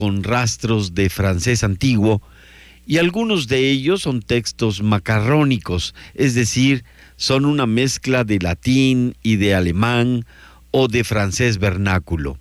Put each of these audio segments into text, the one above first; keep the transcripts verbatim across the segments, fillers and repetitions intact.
con rastros de francés antiguo, y algunos de ellos son textos macarrónicos, es decir, son una mezcla de latín y de alemán o de francés vernáculo.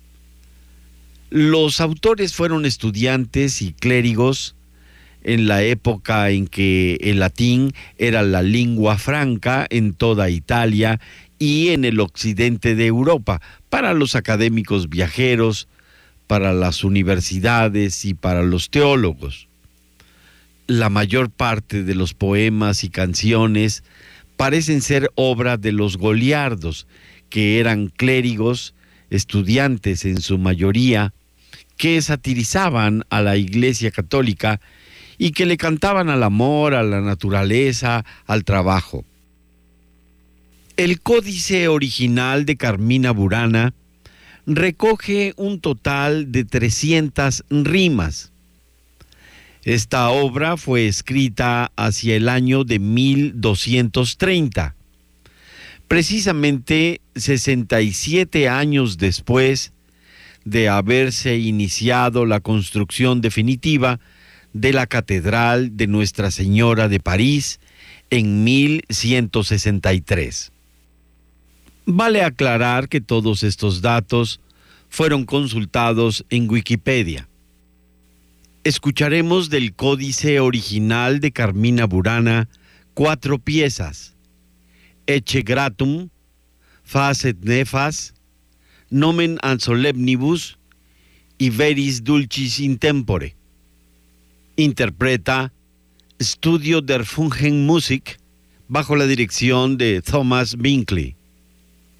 Los autores fueron estudiantes y clérigos en la época en que el latín era la lingua franca en toda Italia y en el occidente de Europa, para los académicos viajeros, para las universidades y para los teólogos. La mayor parte de los poemas y canciones parecen ser obra de los goliardos, que eran clérigos, estudiantes en su mayoría, que satirizaban a la Iglesia Católica y que le cantaban al amor, a la naturaleza, al trabajo. El códice original de Carmina Burana recoge un total de trescientas rimas. Esta obra fue escrita hacia el año de mil doscientos treinta, precisamente sesenta y siete años después de haberse iniciado la construcción definitiva de la Catedral de Nuestra Señora de París en mil ciento sesenta y tres. Vale aclarar que todos estos datos fueron consultados en Wikipedia. Escucharemos del códice original de Carmina Burana cuatro piezas: Ecce Gratum, Fas et Nefas, Nomen ad Solemnibus y Veris Dulcis in Tempore. Interpreta Studio der Funken Musik bajo la dirección de Thomas Binkley.